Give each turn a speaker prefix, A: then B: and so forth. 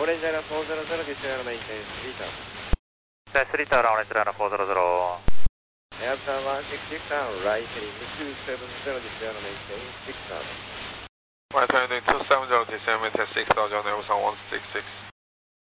A: Orange Island 400, disregard maintain, 3 tower.
B: That's 3 tower, Orange Island 400.
A: Aircraft 166 down, right heading 270, disregard maintain, 6 tower.
C: Right heading 270, disregard maintain 6 tower, John Air 166.